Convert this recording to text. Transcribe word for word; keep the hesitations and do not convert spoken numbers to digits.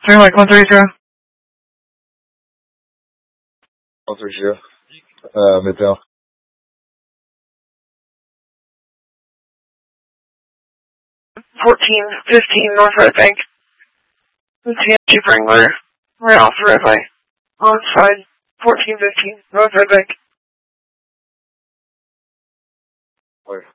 Turn like one three zero. one three zero. Uh, Midtown. fourteen fifteen North Red Bank. T F G Wrangler. Right off the redway. On side. fourteen fifteen North Red Bank. Where?